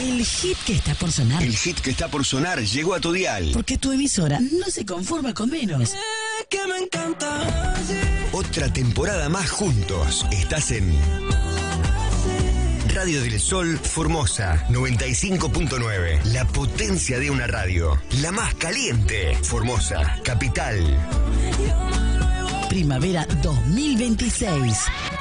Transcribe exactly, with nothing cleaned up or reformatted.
El hit que está por sonar. El hit que está por sonar llegó a tu dial. Porque tu emisora no se conforma con menos. Eh, que me encanta. Sí. Otra temporada más juntos. Estás en Radio del Sol Formosa noventa y cinco punto nueve. La potencia de una radio. La más caliente. Formosa, capital. Primavera dos mil veintiséis.